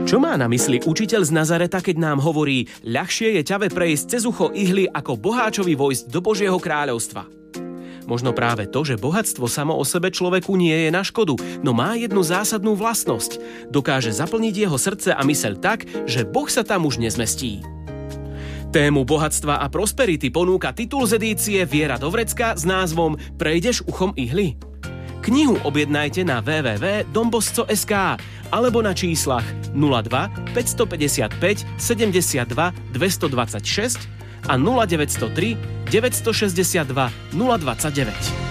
Čo má na mysli učiteľ z Nazareta, keď nám hovorí: ľahšie je ťave prejsť cez ucho ihly, ako boháčovi vojsť do Božieho kráľovstva? Možno práve to, že bohatstvo samo o sebe človeku nie je na škodu, no má jednu zásadnú vlastnosť. Dokáže zaplniť jeho srdce a myseľ tak, že Boh sa tam už nezmestí. Tému bohatstva a prosperity ponúka titul z edície Viera Dovrecka s názvom Prejdeš uchom ihly? Knihu objednajte na www.dombosco.sk alebo na číslach 02 555 72 226 a 0903 962 029.